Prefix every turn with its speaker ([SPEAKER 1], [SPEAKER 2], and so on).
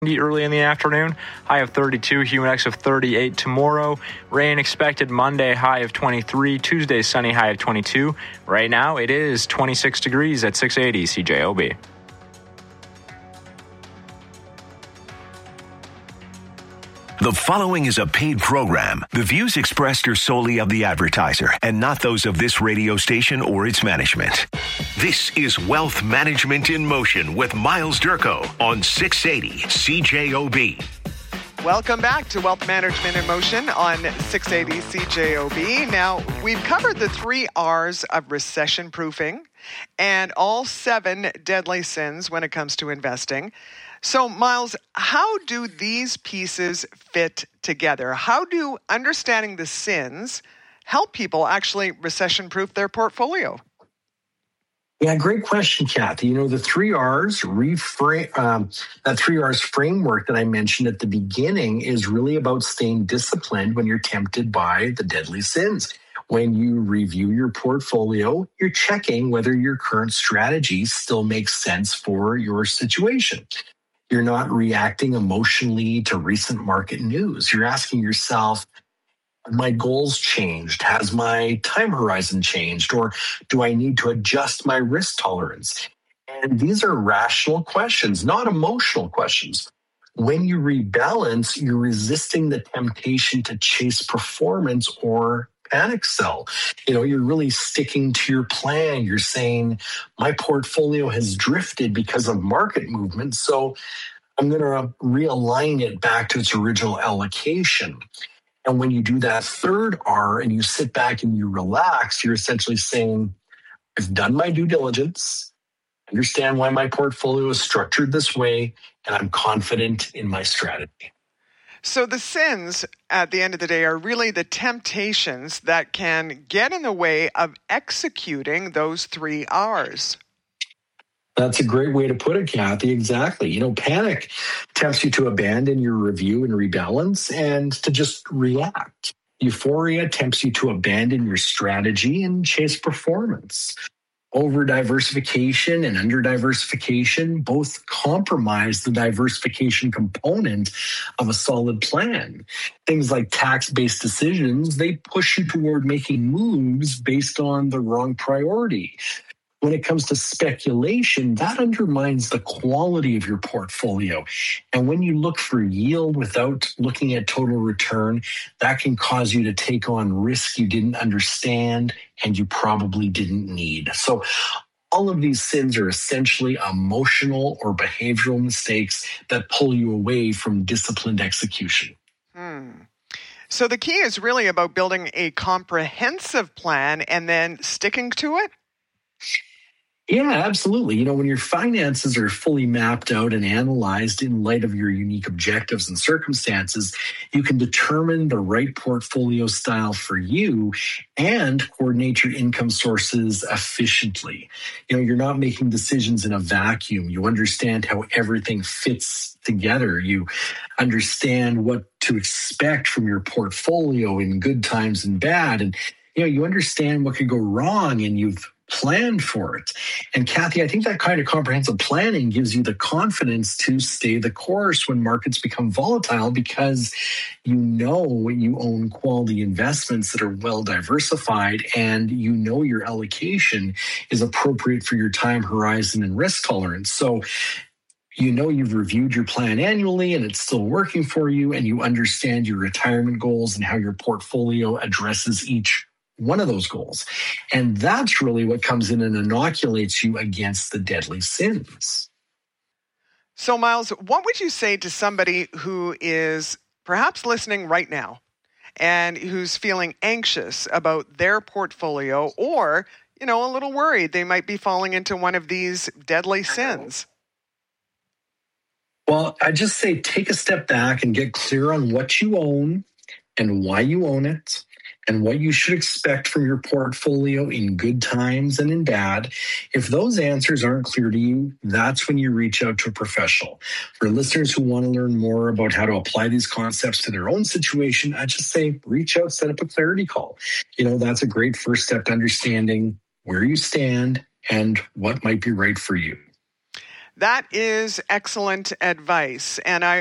[SPEAKER 1] Early in the afternoon, high of 32, humid index of 38 tomorrow. Rain expected Monday, high of 23. Tuesday, sunny, high of 22. Right now, it is 26 degrees at 680 CJOB.
[SPEAKER 2] The following is a paid program. The views expressed are solely of the advertiser and not those of this radio station or its management. This is Wealth Management in Motion with Miles Durko on 680 CJOB.
[SPEAKER 3] Welcome back to Wealth Management in Motion on 680 CJOB. Now, we've covered the 3 R's of recession proofing and all 7 deadly sins when it comes to investing. So, Miles, how do these pieces fit together? How do understanding the sins help people actually recession-proof their portfolio?
[SPEAKER 4] Yeah, great question, Kathy. You know, the 3 R's that 3 R's framework that I mentioned at the beginning is really about staying disciplined when you're tempted by the deadly sins. When you review your portfolio, you're checking whether your current strategy still makes sense for your situation. You're not reacting emotionally to recent market news. You're asking yourself, have my goals changed? Has my time horizon changed? Or do I need to adjust my risk tolerance? And these are rational questions, not emotional questions. When you rebalance, you're resisting the temptation to chase performance or panic sell. You know, you're really sticking to your plan. You're saying, my portfolio has drifted because of market movement, so I'm going to realign it back to its original allocation. And when you do that 3rd R and you sit back and you relax, you're essentially saying, I've done my due diligence, understand why my portfolio is structured this way, and I'm confident in my strategy.
[SPEAKER 3] So the sins, at the end of the day, are really the temptations that can get in the way of executing those 3 R's.
[SPEAKER 4] That's a great way to put it, Kathy. Exactly. You know, panic tempts you to abandon your review and rebalance and to just react. Euphoria tempts you to abandon your strategy and chase performance. Over diversification and under diversification both compromise the diversification component of a solid plan. Things like tax-based decisions, they push you toward making moves based on the wrong priority. When it comes to speculation, that undermines the quality of your portfolio. And when you look for yield without looking at total return, that can cause you to take on risk you didn't understand and you probably didn't need. So all of these sins are essentially emotional or behavioral mistakes that pull you away from disciplined execution.
[SPEAKER 3] So the key is really about building a comprehensive plan and then sticking to it?
[SPEAKER 4] Yeah, absolutely. You know, when your finances are fully mapped out and analyzed in light of your unique objectives and circumstances, you can determine the right portfolio style for you and coordinate your income sources efficiently. You know, you're not making decisions in a vacuum. You understand how everything fits together. You understand what to expect from your portfolio in good times and bad. And, you know, you understand what could go wrong and you've planned for it. And Kathy, I think that kind of comprehensive planning gives you the confidence to stay the course when markets become volatile because you know you own quality investments that are well diversified and you know your allocation is appropriate for your time horizon and risk tolerance. So you know you've reviewed your plan annually and it's still working for you and you understand your retirement goals and how your portfolio addresses each one of those goals. And that's really what comes in and inoculates you against the deadly sins.
[SPEAKER 3] So, Miles, what would you say to somebody who is perhaps listening right now and who's feeling anxious about their portfolio or, you know, a little worried they might be falling into one of these deadly sins?
[SPEAKER 4] Well, I just say take a step back and get clear on what you own and why you own it, and what you should expect from your portfolio in good times and in bad. If those answers aren't clear to you, that's when you reach out to a professional. For listeners who want to learn more about how to apply these concepts to their own situation, I just say reach out, set up a clarity call. You know, that's a great first step to understanding where you stand and what might be right for you.
[SPEAKER 3] That is excellent advice. And